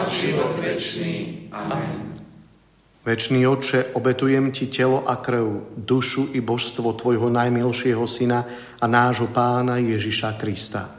a život večný. Amen. Večný Otče, obetujem Ti telo a krv, dušu i božstvo Tvojho najmilšieho Syna a nášho Pána Ježiša Krista.